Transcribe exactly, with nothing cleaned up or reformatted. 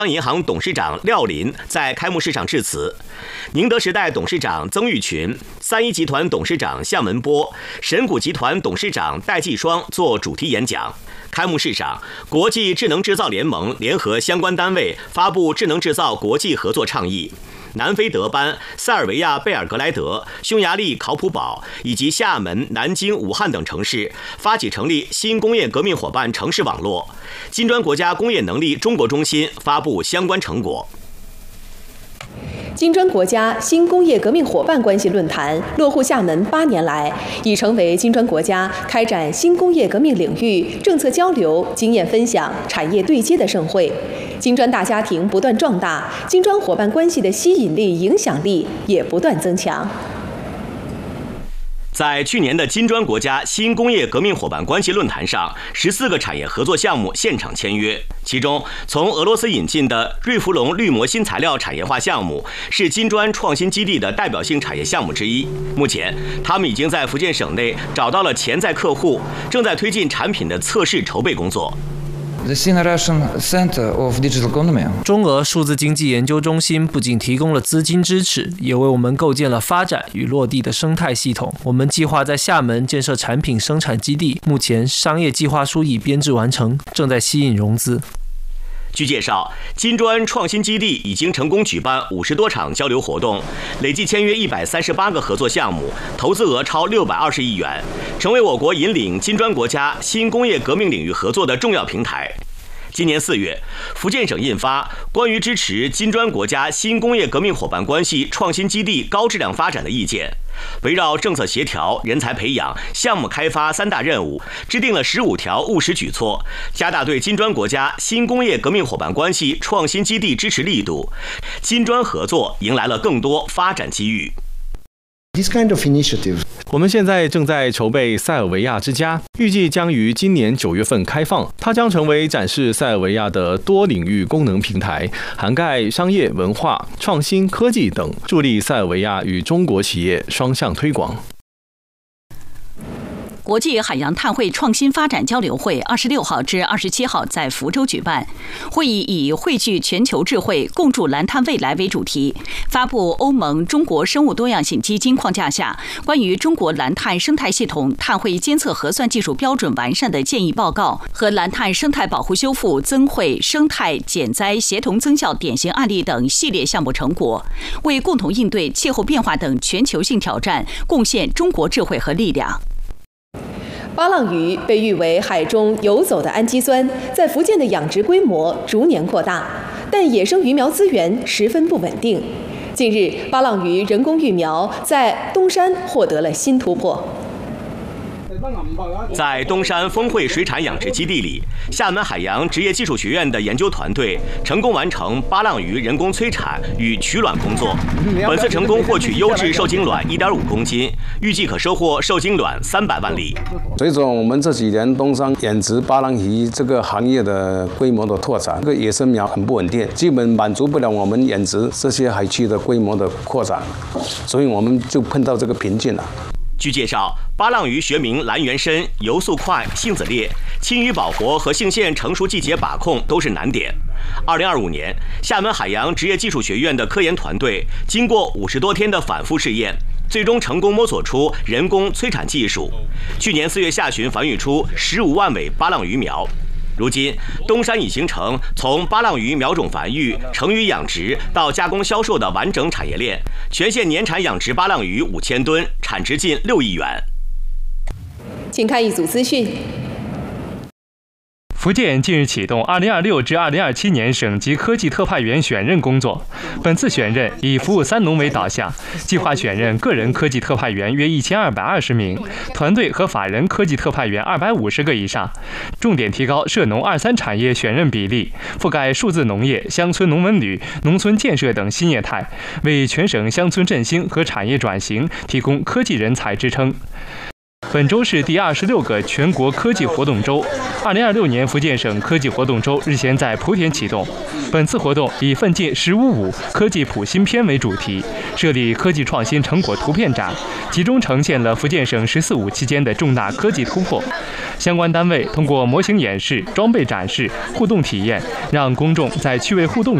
银行董事长廖林在开幕式上致辞，宁德时代董事长曾毓群、三一集团董事长向文波、神谷集团董事长戴季双做主题演讲。开幕式上，国际智能制造联盟联合相关单位发布智能制造国际合作倡议。南非德班、塞尔维亚贝尔格莱德、匈牙利考普堡以及厦门、南京、武汉等城市发起成立新工业革命伙伴城市网络。金砖国家工业能力中国中心发布相关成果。 金砖国家新工业革命伙伴关系论坛落户厦门八年来，已成为金砖国家开展新工业革命领域政策交流、经验分享、产业对接的盛会。金砖大家庭不断壮大，金砖伙伴关系的吸引力、影响力也不断增强。 在去年的金砖国家新工业革命伙伴关系论坛上，十四个产业合作项目现场签约。其中，从俄罗斯引进的瑞福龙绿膜新材料产业化项目是金砖创新基地的代表性产业项目之一。目前，他们已经在福建省内找到了潜在客户，正在推进产品的测试筹备工作。 中俄数字经济研究中心不仅提供了资金支持，也为我们构建了发展与落地的生态系统。我们计划在厦门建设产品生产基地，目前商业计划书已编制完成，正在吸引融资。 据介绍，金砖创新基地已经成功举办五十多场交流活动，累计签约一百三十八个合作项目，投资额超六百二十亿元，成为我国引领金砖国家新工业革命领域合作的重要平台。今年四月，福建省印发《关于支持金砖国家新工业革命伙伴关系创新基地高质量发展的意见》，围绕政策协调、人才培养、项目开发三大任务，制定了十五条务实举措，加大对金砖国家新工业革命伙伴关系创新基地支持力度，金砖合作迎来了更多发展机遇。 This kind of initiative. 我们现在正在筹备塞尔维亚之家，预计将于今年九月份开放。它将成为展示塞尔维亚的多领域功能平台，涵盖商业、文化、创新、科技等，助力塞尔维亚与中国企业双向推广。 国际海洋碳汇创新发展交流会二十六号至二十七号在福州举办。会议以汇聚全球智慧，共筑蓝碳未来为主题，发布欧盟中国生物多样性基金框架下关于中国蓝碳生态系统碳汇监测核算技术标准完善的建议报告和蓝碳生态保护修复增汇生态减灾协同增效典型案例等系列项目成果，为共同应对气候变化等全球性挑战贡献中国智慧和力量。 巴浪鱼被誉为海中游走的氨基酸，在福建的养殖规模逐年扩大，但野生鱼苗资源十分不稳定。近日，巴浪鱼人工育苗在东山获得了新突破。 在东山丰汇水产养殖基地里，厦门海洋职业技术学院的研究团队成功完成巴浪鱼人工催产与取卵工作。本次成功获取优质受精卵 一点五公斤，预计可收获受精卵三百万粒。 随着我们这几年东山养殖巴浪鱼这个行业的规模的拓展，这个野生苗很不稳定，基本满足不了我们养殖这些海区的规模的扩展，所以我们就碰到这个瓶颈了。 据介绍，巴浪鱼学名蓝原参，游速快，性子烈，青鱼保活和性腺成熟季节把控都是难点。二零二五年，厦门海洋职业技术学院的科研团队经过五十多天的反复试验，最终成功摸索出人工催产技术。去年四月下旬繁育出十五万尾巴浪鱼苗。如今，东山已形成从巴浪鱼苗种繁育、成鱼养殖到加工销售的完整产业链，全县年产养殖巴浪鱼五千吨，产值近六亿元。 请看一组资讯。 福建近日启动二零二六至二零二七年省级科技特派员选任工作。本次选任以服务三农为导向，计划选任个人科技特派员约一千二百二十名，团队和法人科技特派员二百五十个以上，重点提高涉农二三产业选任比例，覆盖数字农业、乡村农文旅、农村建设等新业态，为全省乡村振兴和产业转型提供科技人才支撑。 本周是第二十六个全国科技活动周。二零二六年福建省科技活动周日前在莆田启动。本次活动以奋进“十五五”科技谱新篇为主题，设立科技创新成果图片展，集中呈现了福建省“十四五”期间的重大科技突破。相关单位通过模型演示、装备展示、互动体验，让公众在趣味互动